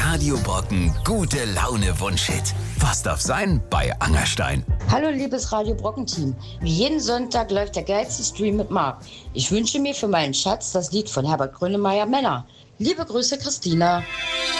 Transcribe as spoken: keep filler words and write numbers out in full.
Radio Brocken gute Laune Wunschhit. Was darf sein bei Angerstein? Hallo liebes Radio Brocken-Team. Wie jeden Sonntag läuft der geilste Stream mit Marc. Ich wünsche mir für meinen Schatz das Lied von Herbert Grönemeyer Männer. Liebe Grüße, Christina.